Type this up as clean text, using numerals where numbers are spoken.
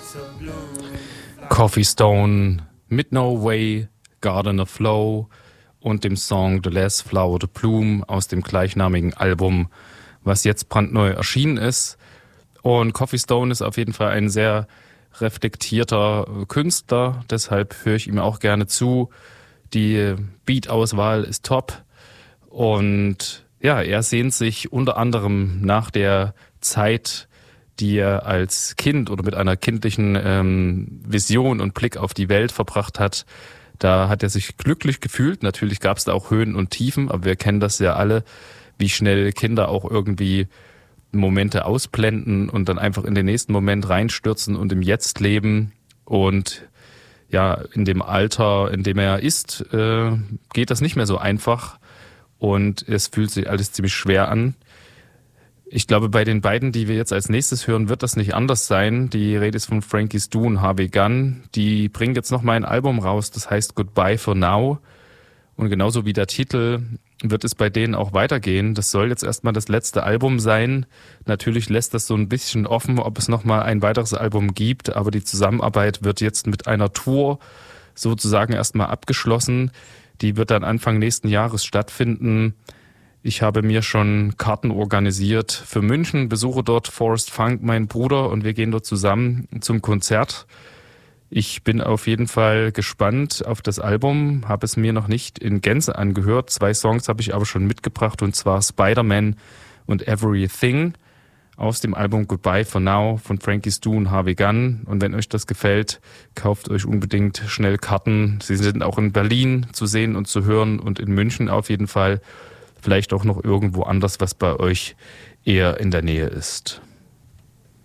Coffee Stone mit No Way, Garden of Flow und dem Song The Last Flower to Bloom aus dem gleichnamigen Album, was jetzt brandneu erschienen ist. Und Coffee Stone ist auf jeden Fall ein sehr reflektierter Künstler, deshalb höre ich ihm auch gerne zu. Die Beat-Auswahl ist top und ja, er sehnt sich unter anderem nach der Zeit, die er als Kind oder mit einer kindlichen Vision und Blick auf die Welt verbracht hat. Da hat er sich glücklich gefühlt. Natürlich gab es da auch Höhen und Tiefen, aber wir kennen das ja alle, wie schnell Kinder auch irgendwie Momente ausblenden und dann einfach in den nächsten Moment reinstürzen und im Jetzt leben. Und ja, in dem Alter, in dem er ist, geht das nicht mehr so einfach und es fühlt sich alles ziemlich schwer an. Ich glaube, bei den beiden, die wir jetzt als nächstes hören, wird das nicht anders sein. Die Rede ist von Frankie Stu und Harvey Gunn. Die bringen jetzt noch mal ein Album raus, das heißt Goodbye for Now. Und genauso wie der Titel wird es bei denen auch weitergehen. Das soll jetzt erstmal das letzte Album sein. Natürlich lässt das so ein bisschen offen, ob es noch mal ein weiteres Album gibt. Aber die Zusammenarbeit wird jetzt mit einer Tour sozusagen erstmal abgeschlossen. Die wird dann Anfang nächsten Jahres stattfinden. Ich habe mir schon Karten organisiert für München, besuche dort Forrest Funk, mein Bruder, und wir gehen dort zusammen zum Konzert. Ich bin auf jeden Fall gespannt auf das Album, habe es mir noch nicht in Gänze angehört. 2 Songs habe ich aber schon mitgebracht, und zwar Spider-Man und Everything aus dem Album Goodbye for Now von Frankie Stu und Harvey Gunn. Und wenn euch das gefällt, kauft euch unbedingt schnell Karten. Sie sind auch in Berlin zu sehen und zu hören und in München auf jeden Fall. Vielleicht auch noch irgendwo anders, was bei euch eher in der Nähe ist.